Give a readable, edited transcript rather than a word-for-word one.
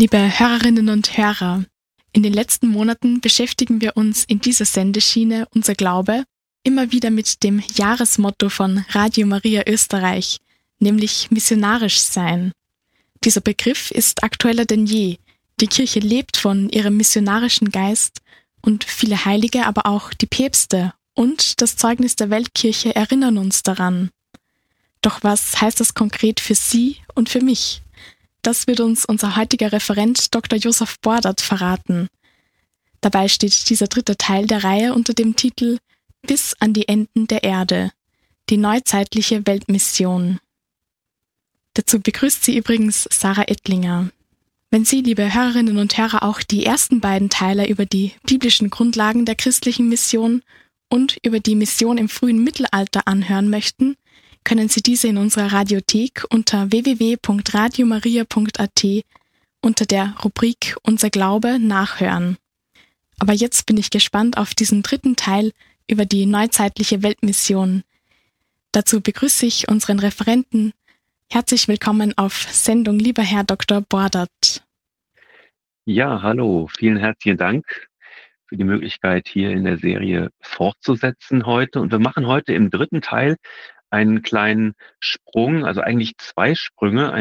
Liebe Hörerinnen und Hörer, in den letzten Monaten beschäftigen wir uns in dieser Sendeschiene Unser Glaube immer wieder mit dem Jahresmotto von Radio Maria Österreich, nämlich missionarisch sein. Dieser Begriff ist aktueller denn je. Die Kirche lebt von ihrem missionarischen Geist und viele Heilige, aber auch die Päpste und das Zeugnis der Weltkirche erinnern uns daran. Doch was heißt das konkret für Sie und für mich? Das wird uns unser heutiger Referent Dr. Josef Bordert verraten. Dabei steht dieser dritte Teil der Reihe unter dem Titel Bis an die Enden der Erde, die neuzeitliche Weltmission. Dazu begrüßt sie übrigens Sarah Ettlinger. Wenn Sie, liebe Hörerinnen und Hörer, auch die ersten beiden Teile über die biblischen Grundlagen der christlichen Mission und über die Mission im frühen Mittelalter anhören möchten, können Sie diese in unserer Radiothek unter www.radiomaria.at unter der Rubrik Unser Glaube nachhören. Aber jetzt bin ich gespannt auf diesen dritten Teil über die neuzeitliche Weltmission. Dazu begrüße ich unseren Referenten. Herzlich willkommen auf Sendung, lieber Herr Dr. Bordert. Ja, hallo, vielen herzlichen Dank für die Möglichkeit, hier in der Serie fortzusetzen heute. Und wir machen heute im dritten Teil einen kleinen Sprung, also eigentlich zwei Sprünge.